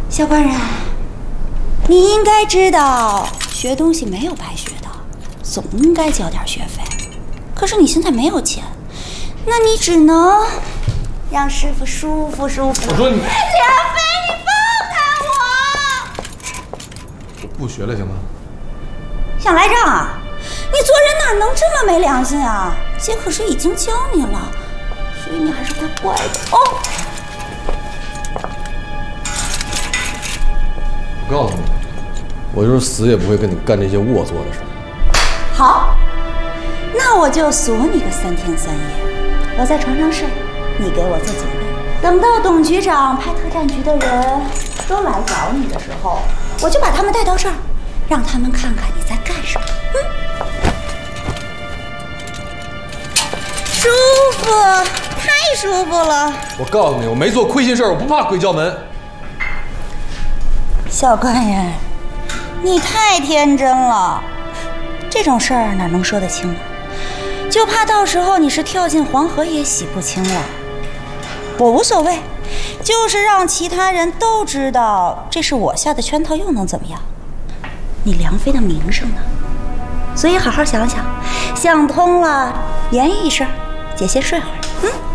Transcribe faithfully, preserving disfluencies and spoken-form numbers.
小官人，你应该知道，学东西没有白学的，总应该交点学费。可是你现在没有钱，那你只能让师傅舒服舒服。 我说你， 梁飞，你放开我！ 我不学了行吗？ 想来账啊？你做人哪能这么没良心啊？姐可是已经教你了，所以你还是会乖的哦。 我告诉你，我就是死也不会跟你干这些龌龊的事。 好，那我就锁你个三天三夜，我在床上睡，你给我做警卫。等到董局长派特战局的人都来找你的时候，我就把他们带到这儿，让他们看看你在干什么。嗯，舒服，太舒服了。 我告诉你，我没做亏心事儿，我不怕鬼叫门。 小官人，你太天真了，这种事儿哪能说得清啊？就怕到时候你是跳进黄河也洗不清了。我无所谓，就是让其他人都知道这是我下的圈套，又能怎么样？你梁飞的名声呢？所以好好想想，想通了，言语一声，姐先睡会儿。嗯。